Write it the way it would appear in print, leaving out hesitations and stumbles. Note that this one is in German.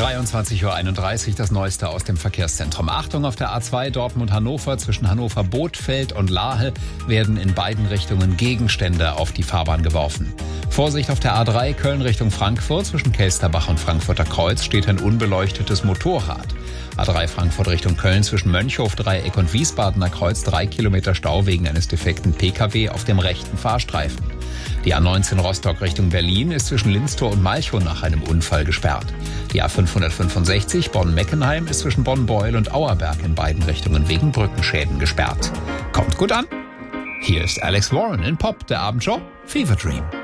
23:31 Uhr, das Neueste aus dem Verkehrszentrum. Achtung, auf der A2 Dortmund-Hannover zwischen Hannover-Bothfeld und Lahe werden in beiden Richtungen Gegenstände auf die Fahrbahn geworfen. Vorsicht auf der A3 Köln Richtung Frankfurt zwischen Kelsterbach und Frankfurter Kreuz steht ein unbeleuchtetes Motorrad. A3 Frankfurt Richtung Köln zwischen Mönchhof-Dreieck und Wiesbadener Kreuz 3 Kilometer Stau wegen eines defekten Pkw auf dem rechten Fahrstreifen. Die A19 Rostock Richtung Berlin ist zwischen Linztor und Malchow nach einem Unfall gesperrt. Die A565 Bonn-Meckenheim ist zwischen Bonn-Beuel und Auerberg in beiden Richtungen wegen Brückenschäden gesperrt. Kommt gut an. Hier ist Alex Warren in Pop, der Abendshow Fever Dream.